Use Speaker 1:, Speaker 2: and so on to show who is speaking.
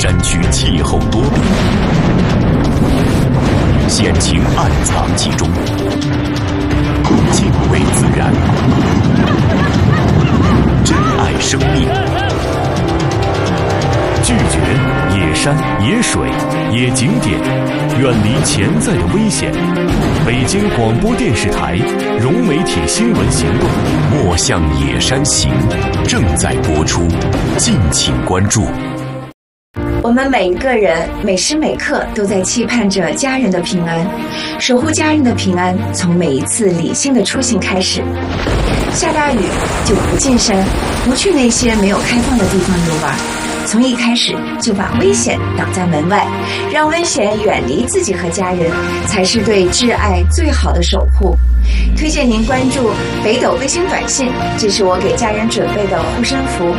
Speaker 1: 山区气候多变，险情暗藏其中。敬畏自然，珍爱生命，拒绝野山、野水、野景点，远离潜在的危险。北京广播电视台融媒体新闻行动《莫向野山行》正在播出，敬请关注。
Speaker 2: 我们每一个人每时每刻都在期盼着家人的平安，守护家人的平安，从每一次理性的出行开始。下大雨就不进山，不去那些没有开放的地方游玩，从一开始就把危险挡在门外，让危险远离自己和家人，才是对挚爱最好的守护。推荐您关注北斗卫星短信，这是我给家人准备的护身符。